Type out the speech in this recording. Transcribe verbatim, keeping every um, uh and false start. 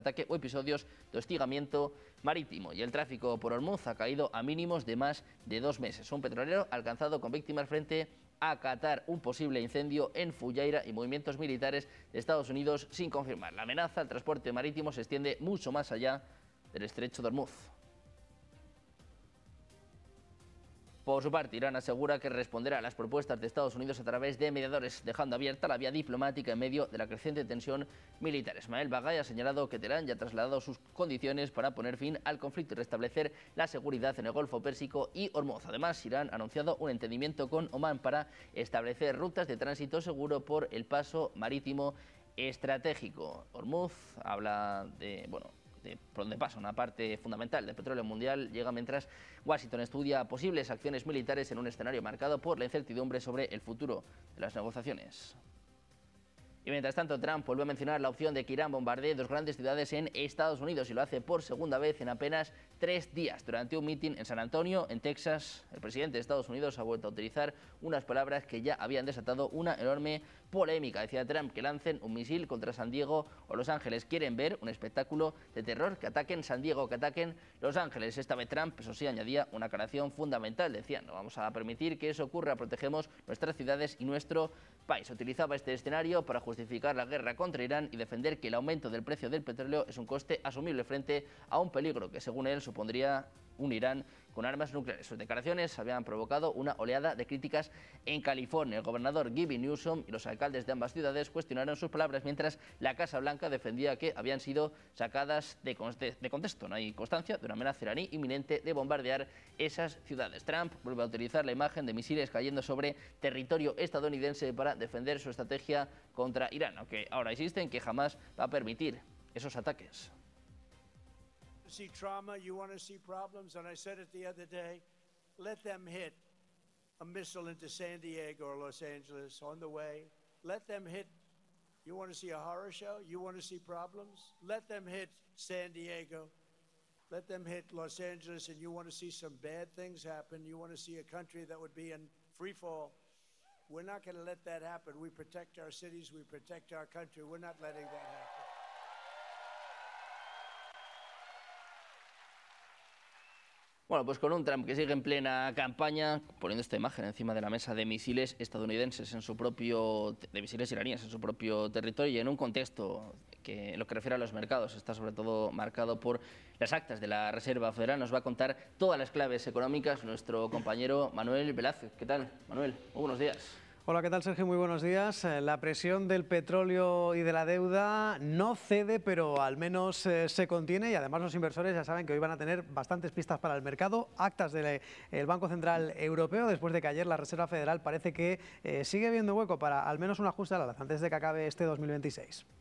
ataque o episodios de hostigamiento marítimo. Y el tráfico por Ormuz ha caído a mínimos de más de dos meses. Un petrolero alcanzado con víctimas frente a Qatar, un posible incendio en Fujairah y movimientos militares de Estados Unidos sin confirmar. La amenaza al transporte marítimo se extiende mucho más allá del estrecho de Ormuz. Por su parte, Irán asegura que responderá a las propuestas de Estados Unidos a través de mediadores, dejando abierta la vía diplomática en medio de la creciente tensión militar. Ismael Bagay ha señalado que Teherán ya ha trasladado sus condiciones para poner fin al conflicto y restablecer la seguridad en el Golfo Pérsico y Ormuz. Además, Irán ha anunciado un entendimiento con Omán para establecer rutas de tránsito seguro por el paso marítimo estratégico. Ormuz habla de, bueno, de por donde pasa una parte fundamental del petróleo mundial, llega mientras Washington estudia posibles acciones militares en un escenario marcado por la incertidumbre sobre el futuro de las negociaciones. Y mientras tanto, Trump vuelve a mencionar la opción de que Irán bombardee dos grandes ciudades en Estados Unidos y lo hace por segunda vez en apenas tres días. Durante un mitin en San Antonio, en Texas, el presidente de Estados Unidos ha vuelto a utilizar unas palabras que ya habían desatado una enorme polémica. Decía Trump que lancen un misil contra San Diego o Los Ángeles. Quieren ver un espectáculo de terror, que ataquen San Diego, que ataquen Los Ángeles. Esta vez Trump, eso sí, añadía una aclaración fundamental. Decía, no vamos a permitir que eso ocurra, protegemos nuestras ciudades y nuestro país. Utilizaba este escenario para justificar la guerra contra Irán y defender que el aumento del precio del petróleo es un coste asumible frente a un peligro que, según él, supondría un Irán con armas nucleares. Sus declaraciones habían provocado una oleada de críticas en California. El gobernador Gavin Newsom y los alcaldes de ambas ciudades cuestionaron sus palabras, mientras la Casa Blanca defendía que habían sido sacadas de contexto. No hay constancia de una amenaza iraní inminente de bombardear esas ciudades. Trump vuelve a utilizar la imagen de misiles cayendo sobre territorio estadounidense para defender su estrategia contra Irán, aunque ahora insiste en que jamás va a permitir esos ataques. See trauma, you want to see problems, and I said it the other day, let them hit a missile into San Diego or Los Angeles on the way. Let them hit, you want to see a horror show? You want to see problems? Let them hit San Diego. Let them hit Los Angeles, and you want to see some bad things happen. You want to see a country that would be in free fall. We're not going to let that happen. We protect our cities, we protect our country. We're not letting that happen. Bueno, pues con un Trump que sigue en plena campaña, poniendo esta imagen encima de la mesa de misiles estadounidenses en su propio, de misiles iraníes en su propio territorio, y en un contexto que, en lo que refiere a los mercados, está sobre todo marcado por las actas de la Reserva Federal. Nos va a contar todas las claves económicas nuestro compañero Manuel Velázquez. ¿Qué tal, Manuel? Muy buenos días. Hola, ¿qué tal, Sergio? Muy buenos días. La presión del petróleo y de la deuda no cede, pero al menos eh, se contiene, y además los inversores ya saben que hoy van a tener bastantes pistas para el mercado. Actas del Banco Central Europeo, después de que ayer la Reserva Federal parece que eh, sigue viendo hueco para al menos un ajuste al alza antes de que acabe este dos mil veintiséis.